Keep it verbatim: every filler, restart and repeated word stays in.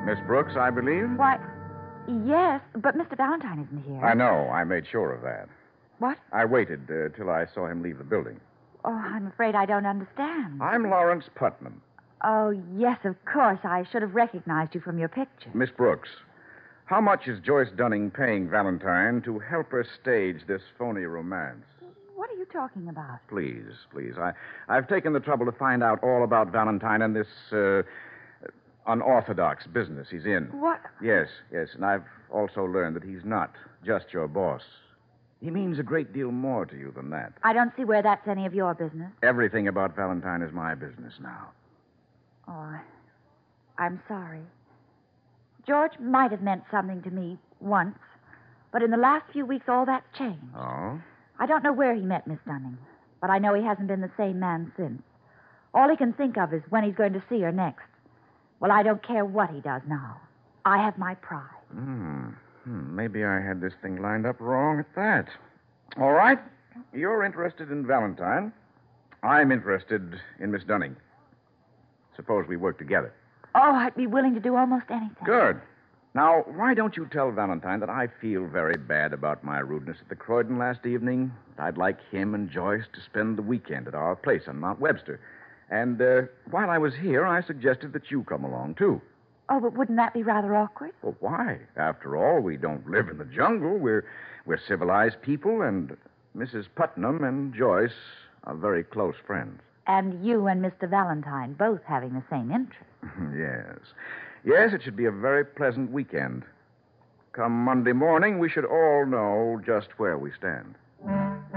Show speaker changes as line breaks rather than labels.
Miss Brooks, I believe?
Why, yes, but Mister Valentine isn't here.
I know. I made sure of that.
What?
I waited uh, till I saw him leave the building.
Oh, I'm afraid I don't understand.
I'm Lawrence Putnam.
Oh, yes, of course. I should have recognized you from your picture.
Miss Brooks, how much is Joyce Dunning paying Valentine to help her stage this phony romance?
What are you talking about?
Please, please. I, I've taken the trouble to find out all about Valentine and this uh, unorthodox business he's in.
What?
Yes, yes. And I've also learned that he's not just your boss. He means a great deal more to you than that.
I don't see where that's any of your business.
Everything about Valentine is my business now.
Oh, I- I'm sorry. George might have meant something to me once, but in the last few weeks, all that's changed.
Oh?
I don't know where he met Miss Dunning, but I know he hasn't been the same man since. All he can think of is when he's going to see her next. Well, I don't care what he does now. I have my pride.
Hmm. hmm. Maybe I had this thing lined up wrong at that. All right. You're interested in Valentine. I'm interested in Miss Dunning. Suppose we work together.
Oh, I'd be willing to do almost anything.
Good. Now, why don't you tell Valentine that I feel very bad about my rudeness at the Croydon last evening? I'd like him and Joyce to spend the weekend at our place on Mount Webster. And uh, while I was here, I suggested that you come along, too.
Oh, but wouldn't that be rather awkward?
Well, why? After all, we don't live in the jungle. We're, we're civilized people, and Missus Putnam and Joyce are very close friends.
And you and Mister Valentine both having the same interest.
Yes. Yes, it should be a very pleasant weekend. Come Monday morning, we should all know just where we stand.